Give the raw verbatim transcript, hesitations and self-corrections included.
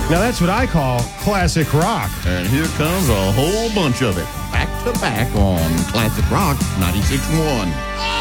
Now that's what I call classic rock. And here comes a whole bunch of it, back to back on Classic Rock ninety-six point one.